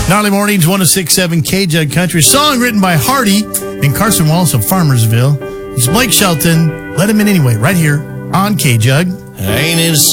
Gnarly Mornings, 106.7 K-Jug Country. Song written by Hardy and Carson Wallace of Farmersville. It's Blake Shelton. Let him in anyway, right here on K-Jug. Ain't it